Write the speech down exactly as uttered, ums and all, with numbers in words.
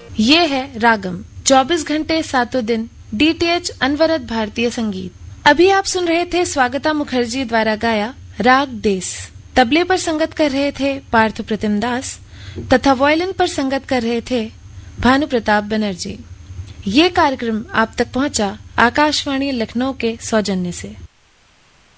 ये है रागम, चौबीस घंटे सातों दिन डीटीएच अनवरत भारतीय संगीत। अभी आप सुन रहे थे स्वागता मुखर्जी द्वारा गाया राग देस। तबले पर संगत कर रहे थे पार्थ प्रतिम दास तथा वायलिन पर संगत कर रहे थे भानु प्रताप बनर्जी। ये कार्यक्रम आप तक पहुंचा आकाशवाणी लखनऊ के सौजन्य से।